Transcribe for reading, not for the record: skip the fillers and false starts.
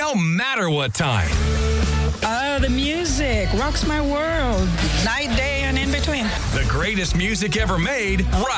no matter what time. Oh, the music rocks my world. Night, day, and in between. The greatest music ever made, right